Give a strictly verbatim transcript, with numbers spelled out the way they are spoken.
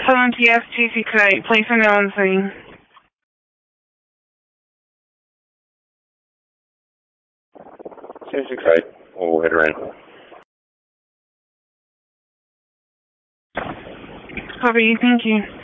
seven P S T C code, place a no on scene. seven six eight, we'll head around. Copy, thank you.